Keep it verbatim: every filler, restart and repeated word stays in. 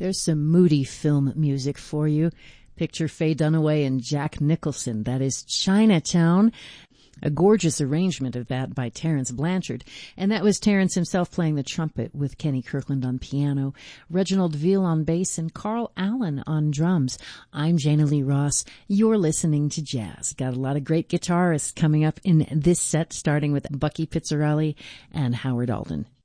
There's some moody film music for you. Picture Faye Dunaway and Jack Nicholson. That is Chinatown. A gorgeous arrangement of that by Terence Blanchard. And that was Terence himself playing the trumpet with Kenny Kirkland on piano, Reginald Veal on bass, and Carl Allen on drums. I'm Jana Lee Ross. You're listening to Jazz. Got a lot of great guitarists coming up in this set, starting with Bucky Pizzarelli and Howard Alden.